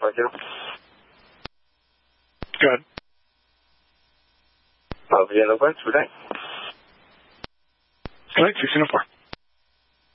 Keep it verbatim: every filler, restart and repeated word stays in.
you. Good. Uh, Vienna, West, good night. Good night, sixteen oh four.